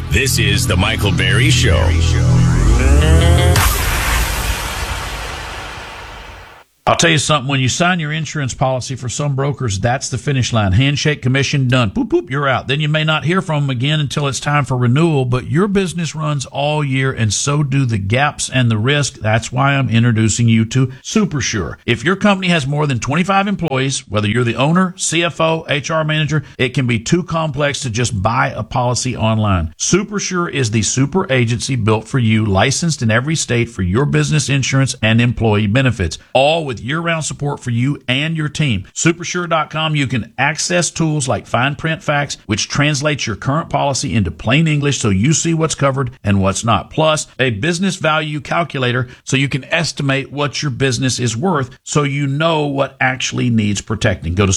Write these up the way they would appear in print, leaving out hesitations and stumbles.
This is the Michael Berry Show. I'll tell you something, when you sign your insurance policy, for some brokers, that's the finish line. Handshake, commission, done. Boop, boop, you're out. Then you may not hear from them again until it's time for renewal, but your business runs all year, and so do the gaps and the risk. That's why I'm introducing you to SuperSure. If your company has more than 25 employees, whether you're the owner, CFO, HR manager, it can be too complex to just buy a policy online. SuperSure is the super agency built for you, licensed in every state for your business insurance and employee benefits, all with year-round support for you and your team. Supersure.com, you can access tools like Fine Print Facts, which translates your current policy into plain English so you see what's covered and what's not. Plus, a business value calculator so you can estimate what your business is worth so you know what actually needs protecting. Go to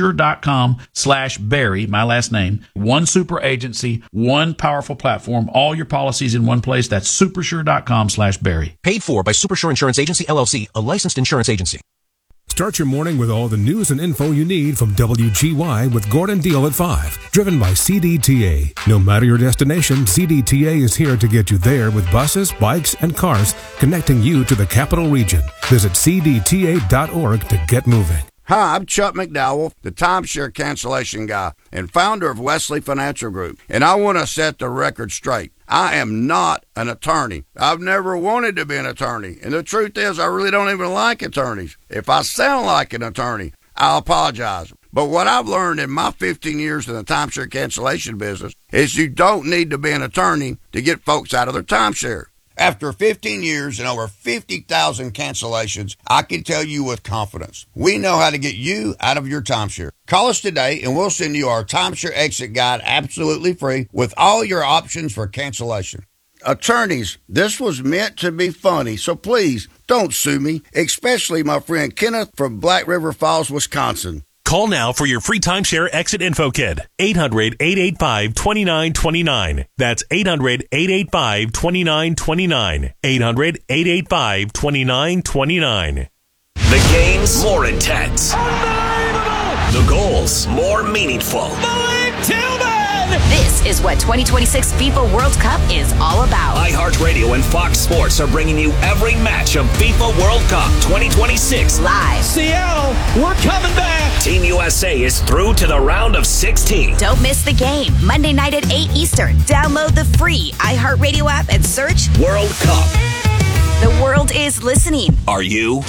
supersure.com/Barry, my last name. One super agency, one powerful platform, all your policies in one place. That's supersure.com/Barry. Paid for by Supersure Insurance Agency, LLC, a licensed insurance agency. Start your morning with all the news and info you need from WGY with Gordon Deal at 5. Driven by CDTA. No matter your destination, CDTA is here to get you there with buses, bikes, and cars connecting you to the capital region. Visit CDTA.org to get moving. Hi, I'm Chuck McDowell, the timeshare cancellation guy and founder of Wesley Financial Group, and I want to set the record straight. I am not an attorney. I've never wanted to be an attorney, and the truth is I really don't even like attorneys. If I sound like an attorney, I apologize. But what I've learned in my 15 years in the timeshare cancellation business is you don't need to be an attorney to get folks out of their timeshare. After 15 years and over 50,000 cancellations, I can tell you with confidence, we know how to get you out of your timeshare. Call us today and we'll send you our timeshare exit guide absolutely free with all your options for cancellation. Attorneys, this was meant to be funny, so please don't sue me, especially my friend Kenneth from Black River Falls, Wisconsin. Call now for your free timeshare exit info kit. 800-885-2929. That's 800-885-2929. 800-885-2929. The games more intense. The goals more meaningful. This is what 2026 FIFA World Cup is all about. iHeartRadio and Fox Sports are bringing you every match of FIFA World Cup 2026 live. Seattle, we're coming back. Team USA is through to the round of 16. Don't miss the game. Monday night at 8 Eastern. Download the free iHeartRadio app and search World Cup. The world is listening. Are you?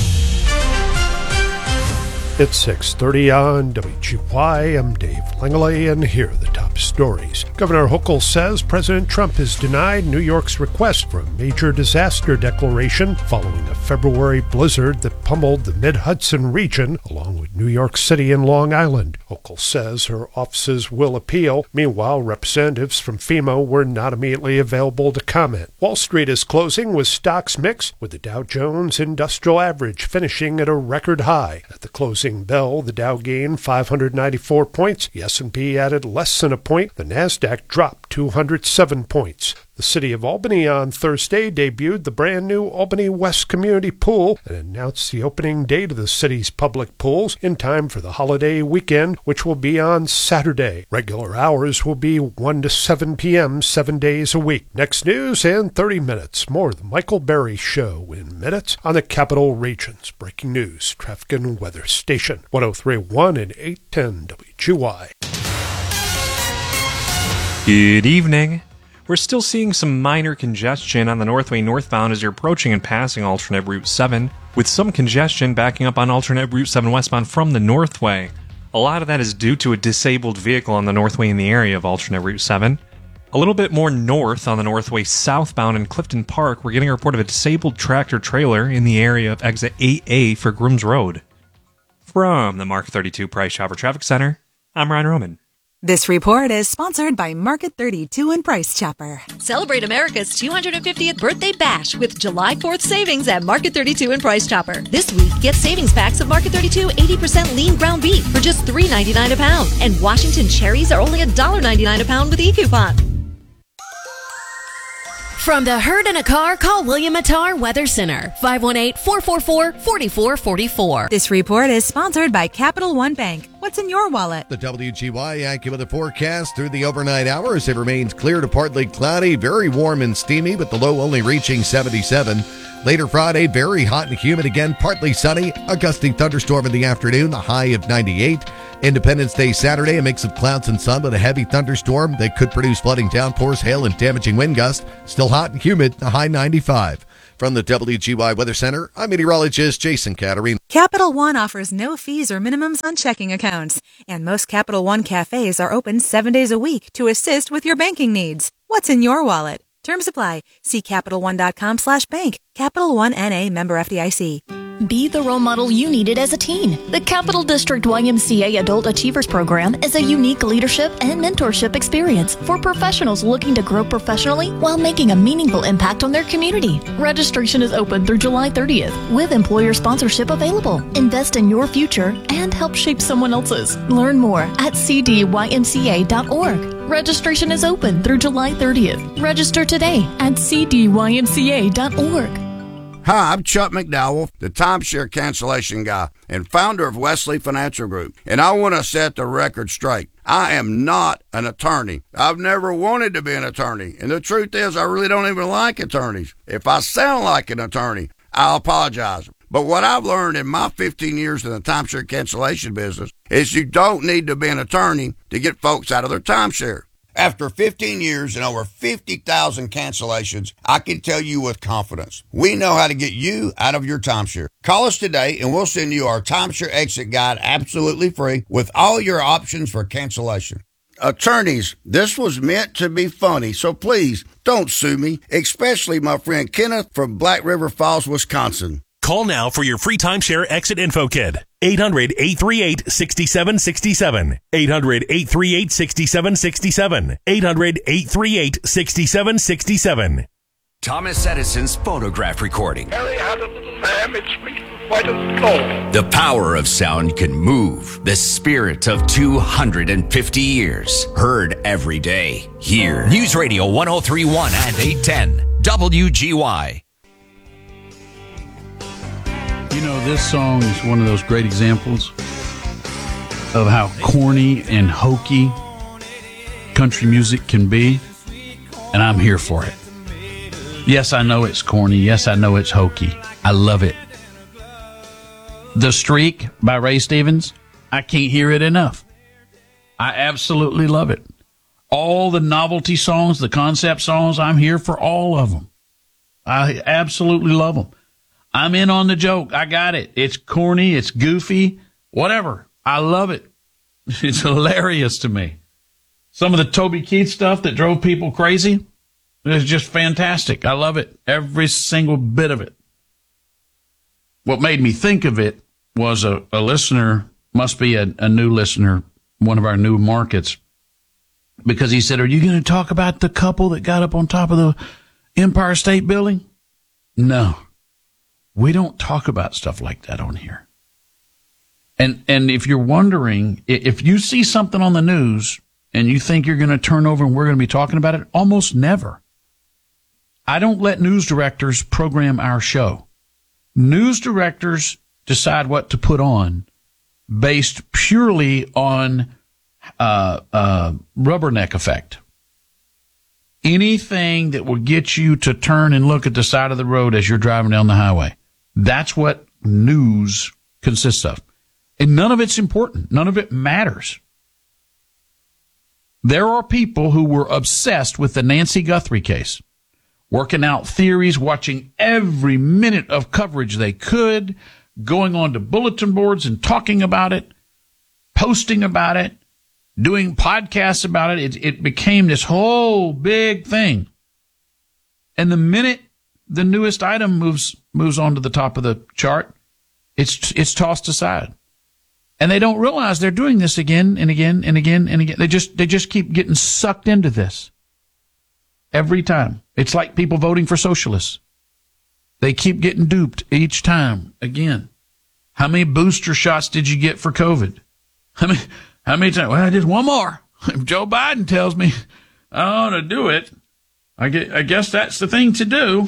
It's 6:30 on WGY. I'm Dave Langley, and here are the top stories. Governor Hochul says President Trump has denied New York's request for a major disaster declaration following a February blizzard that pummeled the Mid-Hudson region, along with New York City and Long Island. Hochul says her offices will appeal. Meanwhile, representatives from FEMA were not immediately available to comment. Wall Street is closing with stocks mixed, with the Dow Jones Industrial Average finishing at a record high. At the closing bell, the Dow gained 594 points. The S&P added less than a point. The Nasdaq dropped 207 points. The city of Albany on Thursday debuted the brand new Albany West Community Pool and announced the opening date of the city's public pools in time for the holiday weekend, which will be on Saturday. Regular hours will be 1 to 7 p.m. 7 days a week. Next news in 30 minutes. More of the Michael Berry Show in minutes on the Capital Region's breaking news, traffic and weather station. 103.1 and 810 WGY. Good evening. We're still seeing some minor congestion on the Northway northbound as you're approaching and passing alternate Route 7, with some congestion backing up on alternate Route 7 westbound from the Northway. A lot of that is due to a disabled vehicle on the Northway in the area of alternate Route 7. A little bit more north on the Northway southbound in Clifton Park, we're getting a report of a disabled tractor-trailer in the area of exit 8A for Grooms Road. From the Market 32 Price Chopper Traffic Center, I'm Ryan Roman. This report is sponsored by Market 32 and Price Chopper. Celebrate America's 250th birthday bash with July 4th savings at Market 32 and Price Chopper. This week, get savings packs of Market 32 80% lean ground beef for just $3.99 a pound. And Washington cherries are only $1.99 a pound with e-coupon. From the herd in a car, call William Attar Weather Center, 518-444-4444. This report is sponsored by Capital One Bank. What's in your wallet? The WGY AccuWeather forecast through the overnight hours. It remains clear to partly cloudy, very warm and steamy, with the low only reaching 77. Later Friday, very hot and humid again, partly sunny, a gusting thunderstorm in the afternoon, the high of 98. Independence Day Saturday, a mix of clouds and sun with a heavy thunderstorm that could produce flooding downpours, hail, and damaging wind gusts. Still hot and humid, the high 95. From the WGY Weather Center, I'm meteorologist Jason Caterine. Capital One offers no fees or minimums on checking accounts, and most Capital One cafes are open 7 days a week to assist with your banking needs. What's in your wallet? Terms apply. See CapitalOne.com/bank. Capital One N.A. member FDIC. Be the role model you needed as a teen. The Capital District YMCA Adult Achievers Program is a unique leadership and mentorship experience for professionals looking to grow professionally while making a meaningful impact on their community. Registration is open through July 30th with employer sponsorship available. Invest in your future and help shape someone else's. Learn more at cdymca.org. Registration is open through July 30th. Register today at cdymca.org. Hi, I'm Chuck McDowell, the timeshare cancellation guy and founder of Wesley Financial Group, and I want to set the record straight. I am not an attorney. I've never wanted to be an attorney, and the truth is I really don't even like attorneys. If I sound like an attorney, I'll apologize. But what I've learned in my 15 years in the timeshare cancellation business is you don't need to be an attorney to get folks out of their timeshare. After 15 years and over 50,000 cancellations, I can tell you with confidence, we know how to get you out of your timeshare. Call us today and we'll send you our timeshare exit guide absolutely free with all your options for cancellation. Attorneys, this was meant to be funny, so please don't sue me, especially my friend Kenneth from Black River Falls, Wisconsin. Call now for your free timeshare exit info kit. 800-838-6767. 800-838-6767. 800-838-6767. Thomas Edison's phonograph recording. Harry had a little lamb, its feet were white as snow. The power of sound can move the spirit of 250 years. Heard every day. Here. News Radio 1031 and 810. WGY. You know, this song is one of those great examples of how corny and hokey country music can be, and I'm here for it. Yes, I know it's corny. Yes, I know it's hokey. I love it. The Streak by Ray Stevens, I can't hear it enough. I absolutely love it. All the novelty songs, the concept songs, I'm here for all of them. I absolutely love them. I'm in on the joke. I got it. It's corny. It's goofy. Whatever. I love it. It's hilarious to me. Some of the Toby Keith stuff that drove people crazy is just fantastic. I love it. Every single bit of it. What made me think of it was a listener, must be a new listener, one of our new markets, because he said, "Are you going to talk about the couple that got up on top of the Empire State Building?" No. We don't talk about stuff like that on here. And if you're wondering, if you see something on the news and you think you're going to turn over and we're going to be talking about it, almost never. I don't let news directors program our show. News directors decide what to put on based purely on rubberneck effect. Anything that will get you to turn and look at the side of the road as you're driving down the highway. That's what news consists of. And none of it's important. None of it matters. There are people who were obsessed with the Nancy Guthrie case, working out theories, watching every minute of coverage they could, going on to bulletin boards and talking about it, posting about it, doing podcasts about it. It became this whole big thing. And the minute the newest item moves on to the top of the chart, it's tossed aside. And they don't realize they're doing this again and again and again and again. They just keep getting sucked into this every time. It's like people voting for socialists. They keep getting duped each time again. How many booster shots did you get for COVID? How many times? Well, just one more. If Joe Biden tells me I ought to do it, I guess that's the thing to do.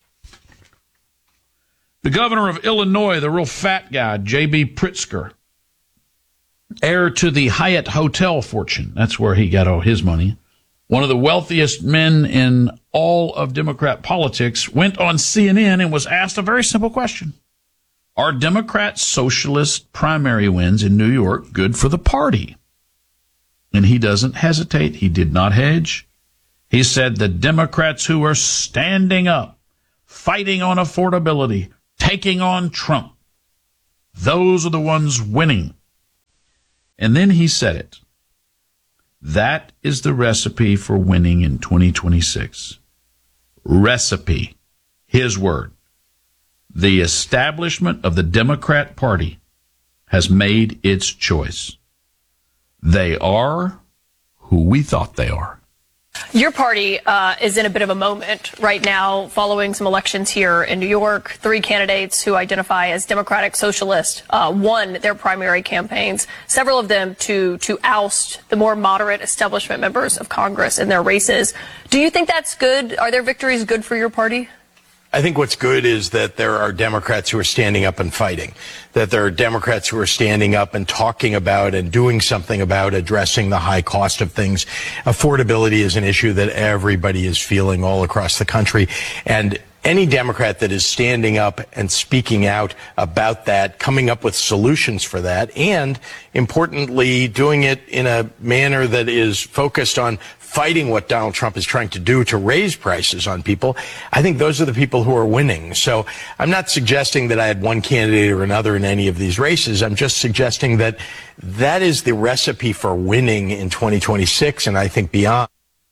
The governor of Illinois, the real fat guy, J.B. Pritzker, heir to the Hyatt Hotel fortune. That's where he got all his money. One of the wealthiest men in all of Democrat politics went on CNN and was asked a very simple question. Are Democrat socialist primary wins in New York good for the party? And he doesn't hesitate. He did not hedge. He said the Democrats who are standing up, fighting on affordability, taking on Trump, those are the ones winning. And then he said it. That is the recipe for winning in 2026. Recipe. His word. The establishment of the Democrat Party has made its choice. They are who we thought they are. Your party is in a bit of a moment right now following some elections here in New York. 3 candidates who identify as Democratic Socialist won their primary campaigns, several of them to oust the more moderate establishment members of Congress in their races. Do you think that's good? Are their victories good for your party? I think what's good is that there are Democrats who are standing up and fighting, that there are Democrats who are standing up and talking about and doing something about addressing the high cost of things. Affordability is an issue that everybody is feeling all across the country. And any Democrat that is standing up and speaking out about that, coming up with solutions for that, and importantly, doing it in a manner that is focused on fighting what Donald Trump is trying to do to raise prices on people, I think those are the people who are winning. So I'm not suggesting that I had one candidate or another in any of these races. I'm just suggesting that that is the recipe for winning in 2026 and I think beyond.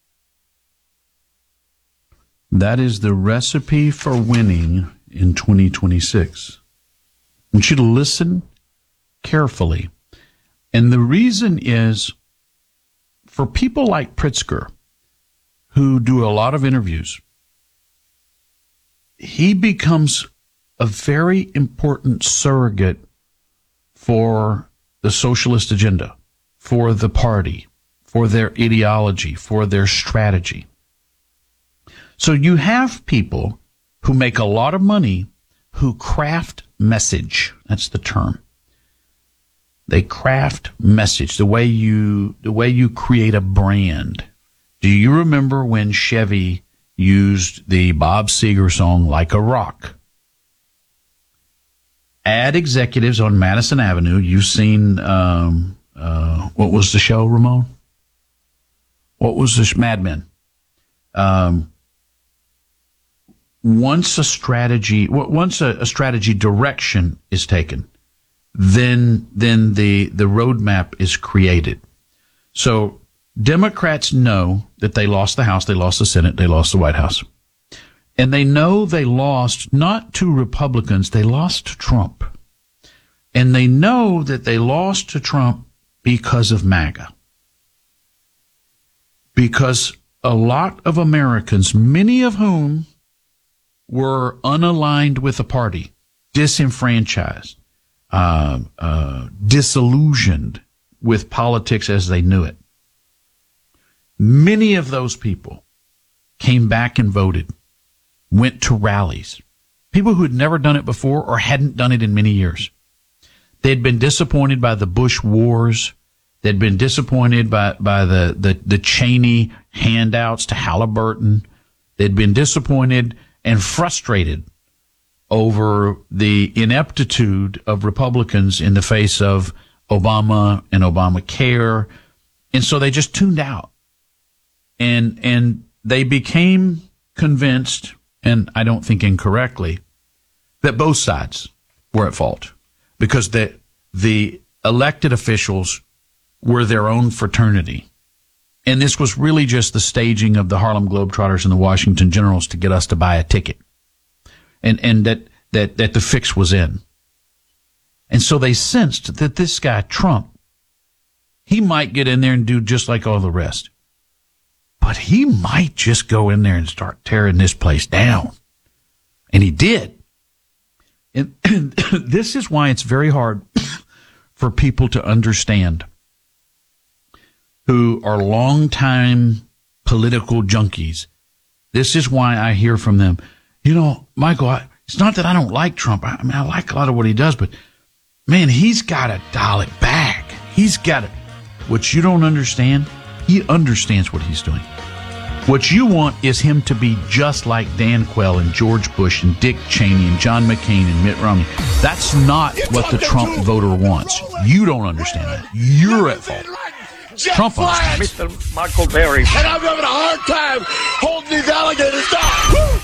That is the recipe for winning in 2026. I want you to listen carefully. And the reason is, for people like Pritzker, who do a lot of interviews, he becomes a very important surrogate for the socialist agenda, for the party, for their ideology, for their strategy. So you have people who make a lot of money who craft message. That's the term. They craft message, the way you create a brand. Do you remember when Chevy used the Bob Seger song Like a Rock? Ad executives on Madison Avenue, you've seen, what was the show, Ramon? What was this? Mad Men. Once a strategy direction is taken, then the roadmap is created. So Democrats know that they lost the House, they lost the Senate, they lost the White House. And they know they lost not to Republicans, they lost to Trump. And they know that they lost to Trump because of MAGA. Because a lot of Americans, many of whom were unaligned with the party, disenfranchised, disillusioned with politics as they knew it. Many of those people came back and voted, went to rallies. People who had never done it before or hadn't done it in many years. They'd been disappointed by the Bush wars. They'd been disappointed by the Cheney handouts to Halliburton. They'd been disappointed and frustrated over the ineptitude of Republicans in the face of Obama and Obamacare. And so they just tuned out. And they became convinced, and I don't think incorrectly, that both sides were at fault because the elected officials were their own fraternity. And this was really just the staging of the Harlem Globetrotters and the Washington Generals to get us to buy a ticket. And that the fix was in. And so they sensed that this guy, Trump, he might get in there and do just like all the rest. But he might just go in there and start tearing this place down. And he did. And this is why it's very hard for people to understand who are longtime political junkies This is why I hear from them, Michael, it's not that I don't like Trump. I mean, I like a lot of what he does, but man, he's got to dial it back. He's got to. What you don't understand, he understands what he's doing. What you want is him to be just like Dan Quayle and George Bush and Dick Cheney and John McCain and Mitt Romney. That's not what the Trump voter wants. You don't understand that. You're at fault. Trump understands. Mr. Michael Berry. And I'm having a hard time holding these alligators down. Woo!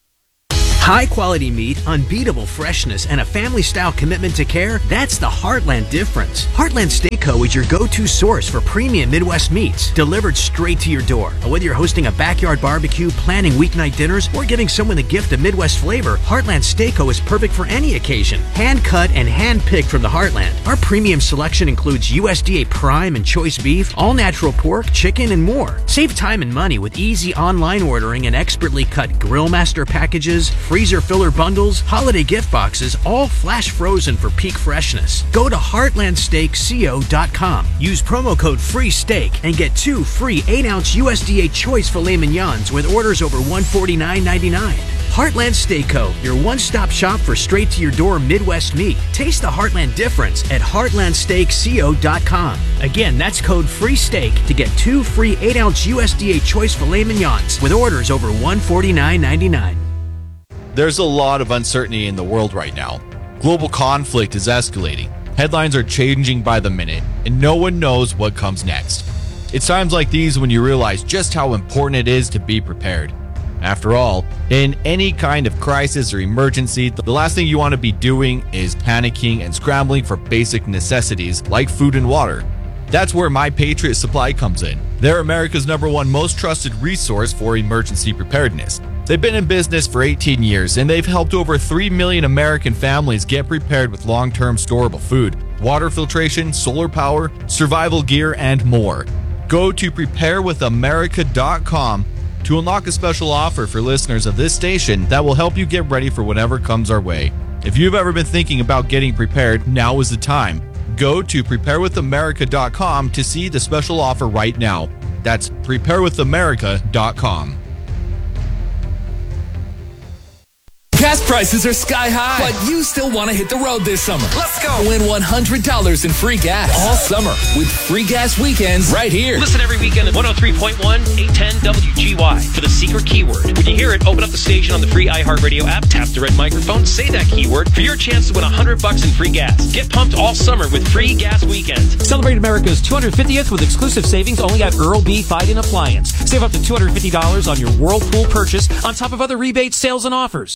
High quality meat, unbeatable freshness, and a family-style commitment to care, that's the Heartland difference. Heartland Steakco is your go-to source for premium Midwest meats, delivered straight to your door. Whether you're hosting a backyard barbecue, planning weeknight dinners, or giving someone the gift of Midwest flavor, Heartland Steakco is perfect for any occasion. Hand-cut and hand-picked from the Heartland. Our premium selection includes USDA prime and choice beef, all-natural pork, chicken, and more. Save time and money with easy online ordering and expertly cut Grill Master packages, freezer filler bundles, holiday gift boxes, all flash frozen for peak freshness. Go to heartlandsteakco.com. Use promo code FREESTEAK and get 2 free 8-ounce USDA choice filet mignons with orders over $149.99. Heartland Steakco, your one-stop shop for straight-to-your-door Midwest meat. Taste the Heartland difference at heartlandsteakco.com. Again, that's code FREESTEAK to get 2 free 8-ounce USDA choice filet mignons with orders over $149.99. There's a lot of uncertainty in the world right now. Global conflict is escalating. Headlines are changing by the minute, and no one knows what comes next. It's times like these when you realize just how important it is to be prepared. After all, in any kind of crisis or emergency, the last thing you want to be doing is panicking and scrambling for basic necessities like food and water. That's where My Patriot Supply comes in. They're America's #1 most trusted resource for emergency preparedness. They've been in business for 18 years, and they've helped over 3 million American families get prepared with long-term storable food, water filtration, solar power, survival gear, and more. Go to preparewithamerica.com to unlock a special offer for listeners of this station that will help you get ready for whatever comes our way. If you've ever been thinking about getting prepared, now is the time. Go to preparewithamerica.com to see the special offer right now. That's preparewithamerica.com. Gas prices are sky high, but you still want to hit the road this summer. Let's go. Win $100 in free gas all summer with free gas weekends right here. Listen every weekend at 103.1 810 WGY for the secret keyword. When you hear it, open up the station on the free iHeartRadio app, tap the red microphone, say that keyword for your chance to win $100 in free gas. Get pumped all summer with free gas weekends. Celebrate America's 250th with exclusive savings only at Earl B. Fighting Appliance. Save up to $250 on your Whirlpool purchase on top of other rebates, sales, and offers.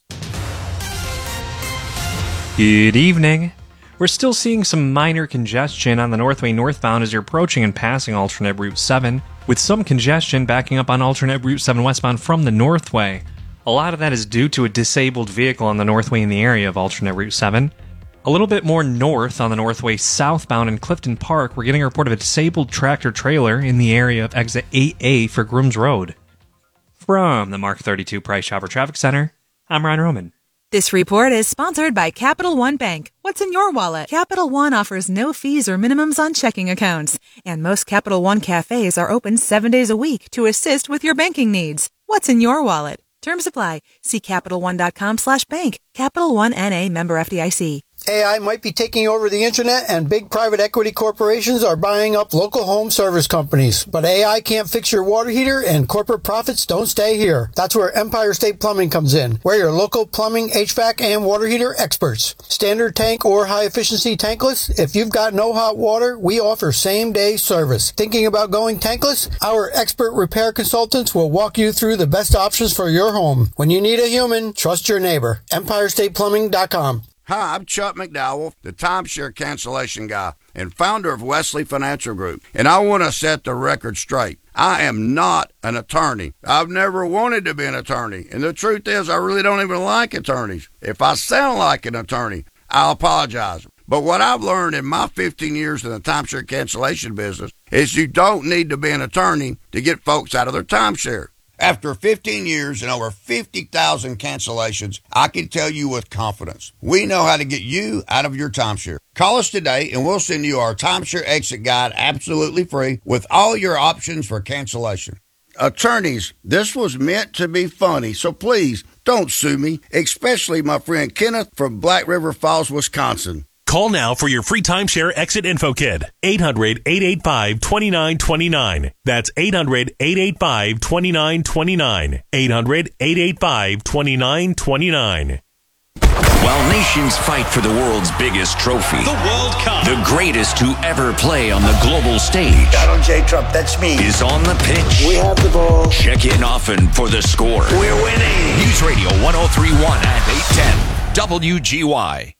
Good evening. We're still seeing some minor congestion on the Northway northbound as you're approaching and passing alternate Route 7, with some congestion backing up on alternate Route 7 westbound from the Northway. A lot of that is due to a disabled vehicle on the Northway in the area of alternate Route 7. A little bit more north on the Northway southbound in Clifton Park, we're getting a report of a disabled tractor-trailer in the area of exit 8A for Grooms Road. From the Mark 32 Price Chopper Traffic Center, I'm Ryan Roman. This report is sponsored by Capital One Bank. What's in your wallet? Capital One offers no fees or minimums on checking accounts. And most Capital One cafes are open 7 days a week to assist with your banking needs. What's in your wallet? Terms apply. See CapitalOne.com/bank. Capital One N.A. member FDIC. AI might be taking over the internet and big private equity corporations are buying up local home service companies. But AI can't fix your water heater and corporate profits don't stay here. That's where Empire State Plumbing comes in. We're your local plumbing, HVAC, and water heater experts. Standard tank or high efficiency tankless? If you've got no hot water, we offer same day service. Thinking about going tankless? Our expert repair consultants will walk you through the best options for your home. When you need a human, trust your neighbor. EmpireStatePlumbing.com. Hi, I'm Chuck McDowell, the timeshare cancellation guy and founder of Wesley Financial Group, and I want to set the record straight. I am not an attorney. I've never wanted to be an attorney, and the truth is I really don't even like attorneys. If I sound like an attorney, I'll apologize. But what I've learned in my 15 years in the timeshare cancellation business is you don't need to be an attorney to get folks out of their timeshare. After 15 years and over 50,000 cancellations, I can tell you with confidence, we know how to get you out of your timeshare. Call us today and we'll send you our timeshare exit guide absolutely free with all your options for cancellation. Attorneys, this was meant to be funny, so please don't sue me, especially my friend Kenneth from Black River Falls, Wisconsin. Call now for your free timeshare exit info kit. 800-885-2929. That's 800-885-2929. 800-885-2929. While nations fight for the world's biggest trophy, the World Cup, the greatest to ever play on the global stage, Donald J. Trump, that's me, is on the pitch. We have the ball. Check in often for the score. We're winning. News Radio 103.1 and 810 WGY.